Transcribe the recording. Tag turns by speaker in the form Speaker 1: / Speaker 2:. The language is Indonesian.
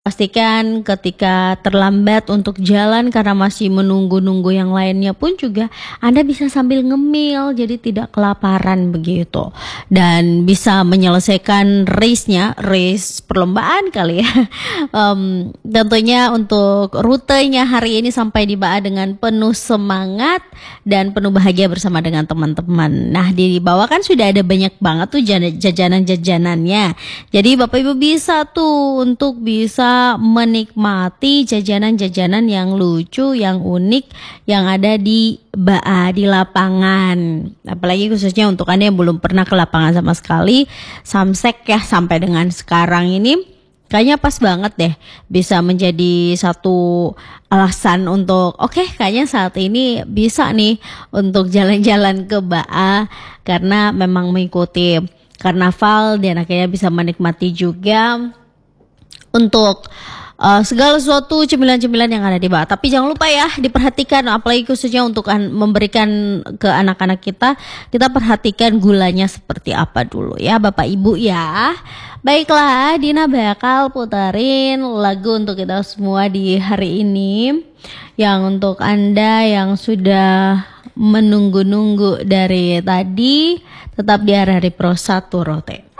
Speaker 1: Pastikan ketika terlambat untuk jalan karena masih menunggu-nunggu yang lainnya pun juga Anda bisa sambil ngemil, jadi tidak kelaparan begitu. Dan bisa menyelesaikan race perlombaan kali ya. Tentunya untuk rutenya hari ini sampai di Baa dengan penuh semangat dan penuh bahagia bersama dengan teman-teman. Nah, di bawah kan sudah ada banyak banget tuh jajanan-jajanannya. Jadi Bapak Ibu bisa tuh untuk bisa menikmati jajanan-jajanan yang lucu, yang unik yang ada di Baa di lapangan. Apalagi khususnya untuk Anda yang belum pernah ke lapangan sama sekali, Samsek ya sampai dengan sekarang ini kayaknya pas banget deh bisa menjadi satu alasan untuk kayaknya saat ini bisa nih untuk jalan-jalan ke Baa karena memang mengikuti karnaval dan akhirnya bisa menikmati juga untuk segala sesuatu cemilan-cemilan yang ada di Baa. Tapi jangan lupa ya diperhatikan, apalagi khususnya untuk memberikan ke anak-anak kita perhatikan gulanya seperti apa dulu ya Bapak Ibu ya. Baiklah, Dina bakal putarin lagu untuk kita semua di hari ini. Yang untuk Anda yang sudah menunggu-nunggu dari tadi, tetap di Hari Pro 1 Rote.